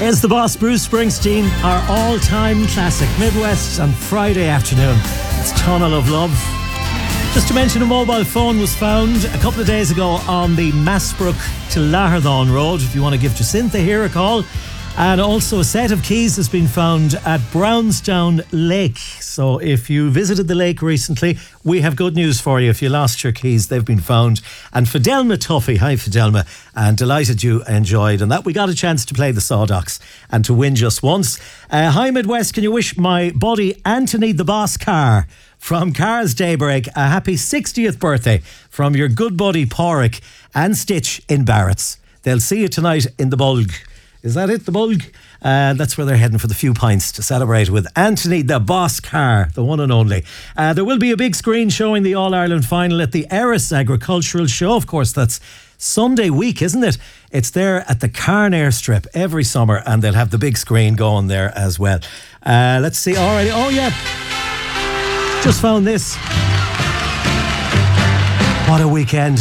Is the boss Bruce Springsteen, our all-time classic Midwest on Friday afternoon. It's Tunnel of Love. Just to mention, a mobile phone was found a couple of days ago on the Massbrook to Laherdhaun Road, if you want to give Jacinta here a call. And also a set of keys has been found at Brownstown Lake. So if you visited the lake recently, we have good news for you. If you lost your keys, they've been found. And Fidelma Tuffy, hi Fidelma, and delighted you enjoyed. And that we got a chance to play the Sawdocks and to win just once. Hi Midwest, can you wish my buddy Anthony the Boss Carr from Carr's Daybreak a happy 60th birthday from your good buddy Porrick and Stitch in Barrett's. They'll see you tonight in the Bulg. Is that it, the Bulg? That's where they're heading for the few pints to celebrate with Anthony the Boss Carr, the one and only. There will be a big screen showing the All-Ireland final at the Erris Agricultural Show. Of course, that's Sunday week, isn't it? It's there at the Carn Airstrip every summer, and they'll have the big screen going there as well. Let's see. Alrighty. Oh, yeah. Just found this. What a weekend.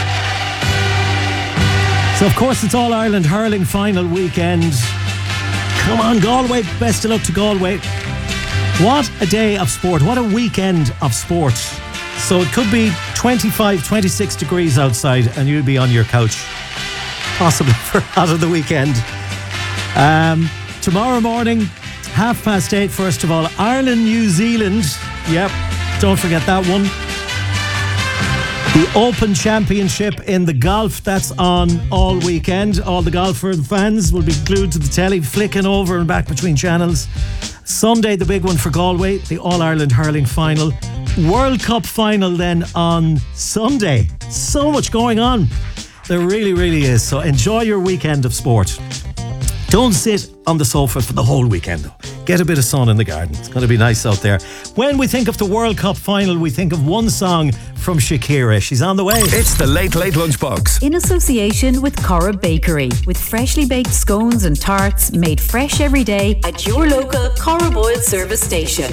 So, of course, it's All-Ireland hurling final weekend. Come on, Galway. Best of luck to Galway. What a day of sport. What a weekend of sport. So it could be 25, 26 degrees outside and you'll be on your couch. Possibly for out of the weekend. Tomorrow morning, 8:30, first of all, Ireland, New Zealand. Yep, don't forget that one. The Open Championship in the golf, that's on all weekend. All the golfer fans will be glued to the telly, flicking over and back between channels. Sunday, the big one for Galway, the All-Ireland hurling final. World Cup final then on Sunday. So much going on. There really, really is. So enjoy your weekend of sport. Don't sit on the sofa for the whole weekend though. Get a bit of sun in the garden. It's going to be nice out there. When we think of the World Cup final, we think of one song from Shakira. She's on the way. It's the Late Late Lunchbox. In association with Cora Bakery, with freshly baked scones and tarts made fresh every day at your local Cora Boyle service station.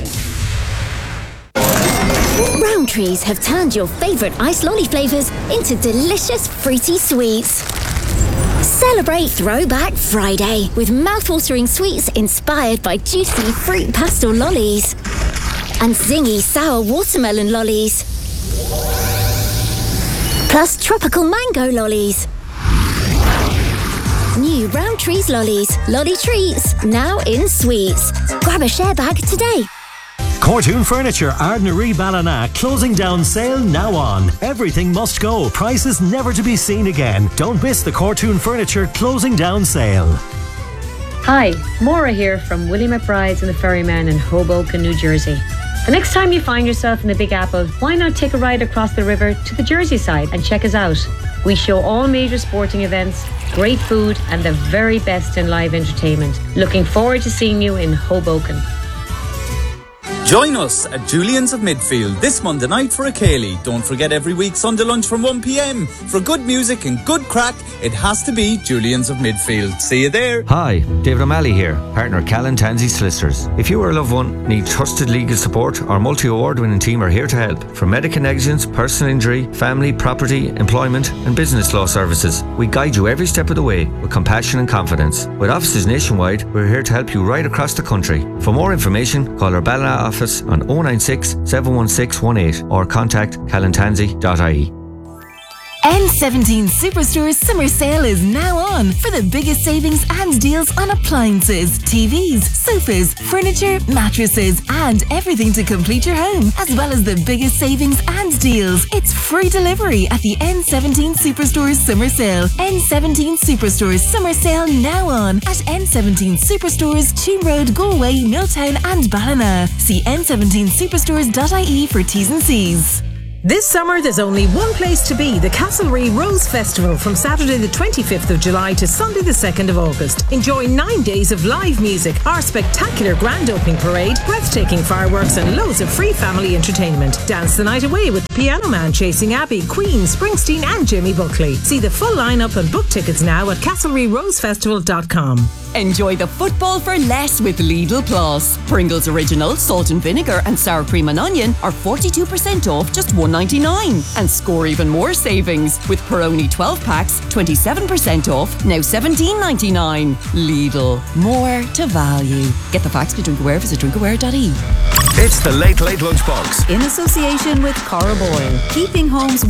Rowntree's have turned your favourite iced lolly flavours into delicious fruity sweets. Celebrate Throwback Friday with mouthwatering sweets inspired by juicy fruit pastel lollies and zingy sour watermelon lollies, plus tropical mango lollies. New Rowntree's lollies, lolly treats, now in sweets. Grab a share bag today. Cortoon Furniture, Ardnaree Ballina, closing down sale now on. Everything must go. Prices never to be seen again. Don't miss the Cortoon Furniture closing down sale. Hi, Maura here from Willie McBride's and the Ferryman in Hoboken, New Jersey. The next time you find yourself in the Big Apple, why not take a ride across the river to the Jersey side and check us out? We show all major sporting events, great food and the very best in live entertainment. Looking forward to seeing you in Hoboken. Join us at Julian's of Midfield this Monday night for a Cayley. Don't forget every week Sunday lunch from 1 p.m. For good music and good crack, it has to be Julian's of Midfield. See you there. Hi, David O'Malley here, partner Callan Tansey Solicitors. If you or a loved one need trusted legal support, our multi-award-winning team are here to help. From medical negligence, personal injury, family, property, employment and business law services, we guide you every step of the way with compassion and confidence. With offices nationwide, we're here to help you right across the country. For more information, call our Ballina office on 096 716 18 or contact callantansey.ie. N17 Superstore's summer sale is now on for the biggest savings and deals on appliances, TVs, sofas, furniture, mattresses and everything to complete your home, as well as the biggest savings and deals. It's free delivery at the N17 Superstore's summer sale. N17 Superstore's summer sale now on at N17 Superstores, Cheam Road, Galway, Milltown and Ballina. See n17superstores.ie for T's and C's. This summer there's only one place to be, the Castlereagh Rose Festival from Saturday the 25th of July to Sunday the 2nd of August. Enjoy 9 days of live music, our spectacular grand opening parade, breathtaking fireworks and loads of free family entertainment. Dance the night away with Piano Man, Chasing Abbey, Queen, Springsteen and Jimmy Buckley. See the full lineup and book tickets now at castlereaghrosefestival.com. Enjoy the football for less with Lidl Plus. Pringles Original, salt and vinegar and sour cream and onion are 42% off just €1. €21.99. And score even more savings with Peroni 12 packs, 27% off, now $17.99. Lidl, more to value. Get the facts to Drinkaware, visit drinkaware.ie. It's the Late Late Lunchbox. In association with Cora Boyle, keeping homes